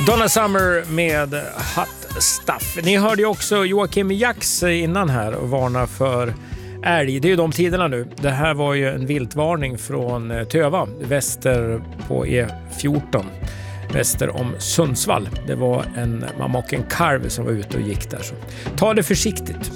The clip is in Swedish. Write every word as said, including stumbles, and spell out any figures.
Donna Summer med Hot Stuff. Ni hörde ju också Joakim Jax innan här och varna för älg. Det är ju de tiderna nu. Det här var ju en viltvarning från Töva, väster på E fjorton. Väster om Sundsvall. Det var en mamma och en kalv som var ute och gick där. Så ta det försiktigt.